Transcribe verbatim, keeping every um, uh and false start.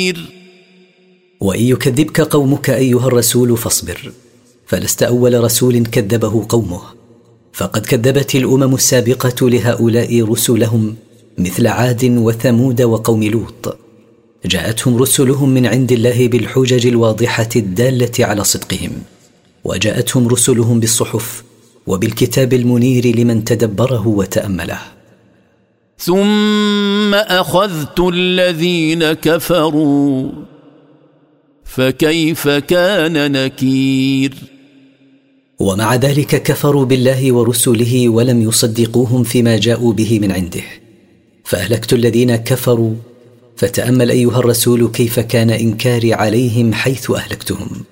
وإن يكذبك قومك أيها الرسول فاصبر، فلست أول رسول كذبه قومه، فقد كذبت الأمم السابقة لهؤلاء رسلهم مثل عاد وثمود وقوم لوط، جاءتهم رسلهم من عند الله بالحجج الواضحة الدالة على صدقهم، وجاءتهم رسلهم بالصحف وبالكتاب المنير لمن تدبره وتأمله. ثم أخذت الذين كفروا فكيف كان نكير. ومع ذلك كفروا بالله ورسله ولم يصدقوهم فيما جاءوا به من عنده، فأهلكت الذين كفروا، فتأمل أيها الرسول كيف كان إنكاري عليهم حيث أهلكتهم.